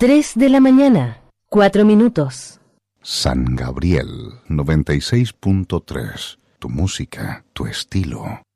3 de la mañana, 4 minutos. San Gabriel 96.3. Tu música, tu estilo.